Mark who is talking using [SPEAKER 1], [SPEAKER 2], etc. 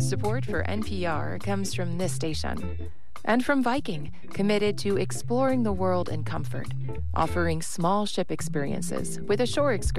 [SPEAKER 1] Support for NPR comes from this station and from Viking, committed to exploring the world in comfort, offering small ship experiences with a shore excursion